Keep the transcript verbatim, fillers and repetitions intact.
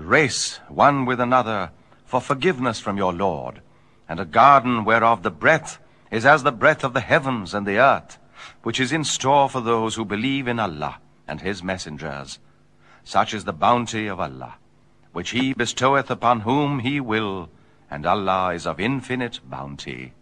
race one with another for forgiveness from your Lord, and a garden whereof the breadth is as the breadth of the heavens and the earth, which is in store for those who believe in Allah and his messengers. Such is the bounty of Allah, which he bestoweth upon whom he will, and Allah is of infinite bounty.